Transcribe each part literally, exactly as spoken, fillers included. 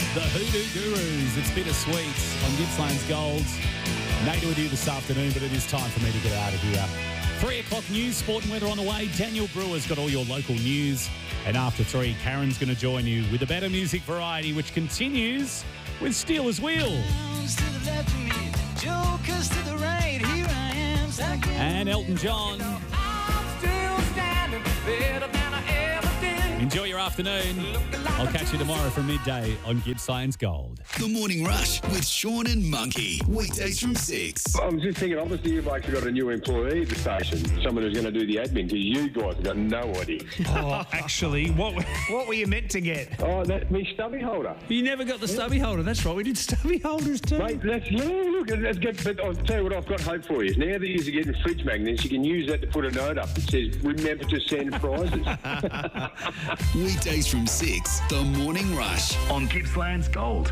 The Hoodoo Gurus. It's bittersweet on Gippsland's Gold. Nate with you this afternoon, but it is time for me to get out of here. Three o'clock news, sport and weather on the way. Daniel Brewer's got all your local news. And after three, Karen's going to join you with the better music variety, which continues with Steelers Wheel. And Elton John. Enjoy your afternoon. I'll catch you tomorrow from midday on Gippsland's Gold. The Morning Rush with Sean and Monkey. Weekdays from six. I was just thinking, obviously you've actually got a new employee at the station, someone who's going to do the admin, because you guys have got no idea. Oh, actually, what what were you meant to get? Oh, that's me stubby holder. You never got the stubby holder. That's right, we did stubby holders too. Mate, that's, yeah, look, that's good. But I'll tell you what, I've got hope for you. Now that you're getting fridge magnets, you can use that to put a note up that says, remember to send prizes. Weekdays from six. The Morning Rush on Gippsland's Gold.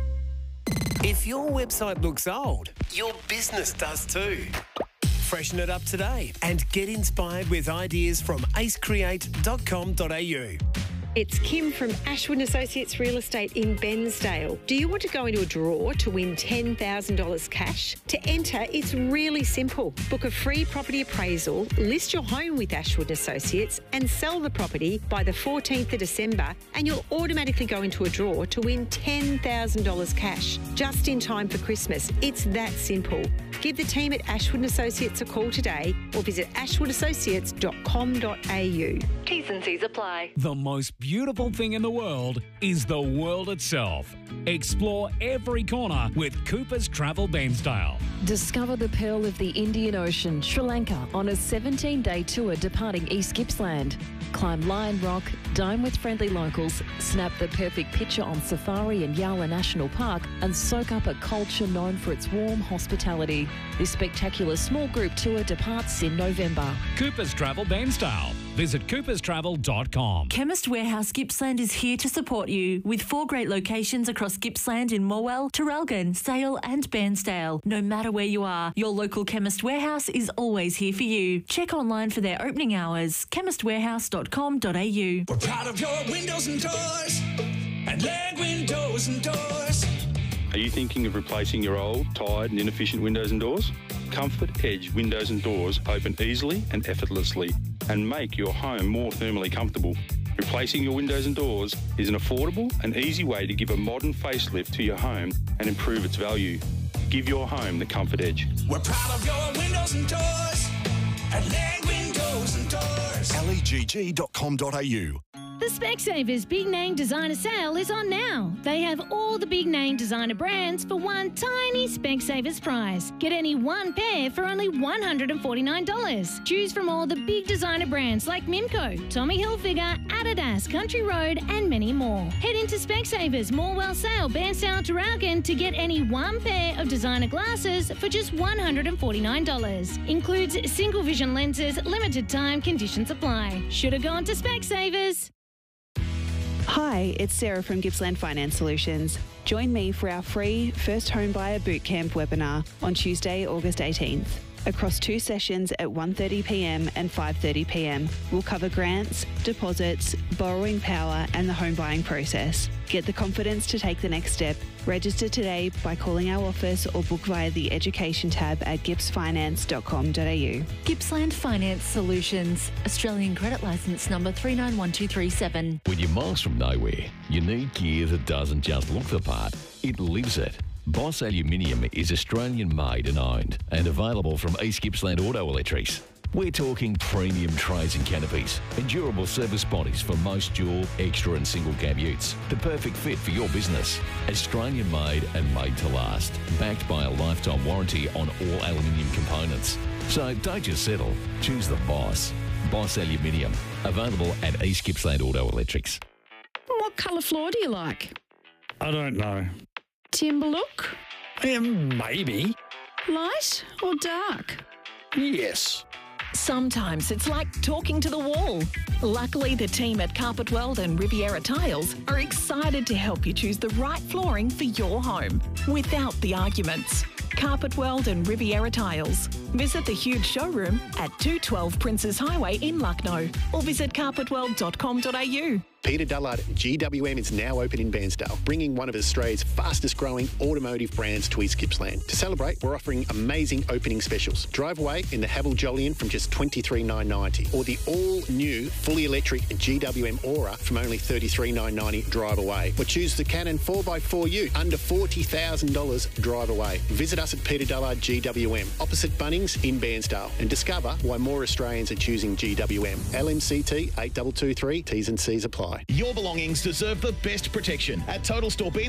If your website looks old, your business does too. Freshen it up today and get inspired with ideas from ace create dot com dot a u. It's Kim from Ashwood and Associates Real Estate in Bensdale. Do you want to go into a draw to win ten thousand dollars cash? To enter, it's really simple. Book a free property appraisal, list your home with Ashwood and Associates and sell the property by the fourteenth of December and you'll automatically go into a draw to win ten thousand dollars cash. Just in time for Christmas. It's that simple. Give the team at Ashwood and Associates a call today or visit ashwood associates dot com dot a u. T's and C's apply. The most beautiful thing in the world is the world itself. Explore every corner with Cooper's Travel Bairnsdale. Discover the pearl of the Indian Ocean, Sri Lanka, on a seventeen-day tour departing East Gippsland. Climb Lion Rock, dine with friendly locals, snap the perfect picture on safari in Yala National Park, and soak up a culture known for its warm hospitality. This spectacular small group tour departs in November. Cooper's Travel Bairnsdale. Visit coopers travel dot com. Chemist Warehouse Gippsland is here to support you with four great locations across Gippsland in Morwell, Traralgon, Sale and Bairnsdale. No matter where you are, your local Chemist Warehouse is always here for you. Check online for their opening hours, chemist warehouse dot com dot a u. We're proud of your windows and doors and Leg Windows and Doors. Are you thinking of replacing your old, tired and inefficient windows and doors? Comfort Edge Windows and Doors open easily and effortlessly and make your home more thermally comfortable. Replacing your windows and doors is an affordable and easy way to give a modern facelift to your home and improve its value. Give your home the Comfort Edge. We're proud of your windows and doors at Leg Windows and Doors. L E G G dot com dot a u. The Specsavers Big Name Designer Sale is on now. They have all the big name designer brands for one tiny Specsavers price. Get any one pair for only one hundred forty-nine dollars. Choose from all the big designer brands like Mimco, Tommy Hilfiger, Adidas, Country Road and many more. Head into Specsavers, Morwell Sale, Bairnsdale, Traralgon to get any one pair of designer glasses for just one hundred forty-nine dollars. Includes single vision lenses, limited time, conditions apply. Should have gone to Specsavers. Hi, it's Sarah from Gippsland Finance Solutions. Join me for our free First Home Buyer Bootcamp webinar on Tuesday, August eighteenth. Across two sessions at one thirty p m and five thirty p m, we'll cover grants, deposits, borrowing power and the home buying process. Get the confidence to take the next step. Register today by calling our office or book via the Education tab at gips finance dot com dot a u. Gippsland Finance Solutions, Australian credit licence number three nine one two three seven. When you're miles from nowhere, you need gear that doesn't just look the part, it lives it. Boss Aluminium is Australian made and owned and available from East Gippsland Auto Electrics. We're talking premium trays and canopies and durable service bodies for most dual, extra and single cab utes. The perfect fit for your business. Australian made and made to last. Backed by a lifetime warranty on all aluminium components. So don't just settle. Choose the Boss. Boss Aluminium. Available at East Gippsland Auto Electrics. What colour floor do you like? I don't know. Timber look? Yeah, maybe. Light or dark? Yes. Sometimes it's like talking to the wall. Luckily, the team at Carpet World and Riviera Tiles are excited to help you choose the right flooring for your home without the arguments. Carpet World and Riviera Tiles. Visit the huge showroom at two twelve Princes Highway in Lucknow or visit carpet world dot com dot a u. Peter Dullard G W M is now open in Bairnsdale, bringing one of Australia's fastest growing automotive brands to East Gippsland. To celebrate, we're offering amazing opening specials. Drive away in the Haval Jolyon from just twenty-three thousand nine hundred ninety dollars or the all-new fully electric G W M Aura from only thirty-three thousand nine hundred ninety dollars drive away. Or choose the Canon four by four U under forty thousand dollars drive away. Visit us at Peter Dullard G W M, opposite Bunnings in Bairnsdale, and discover why more Australians are choosing G W M. L M C T eight two two three, T's and C's apply. Your belongings deserve the best protection. At Total Store B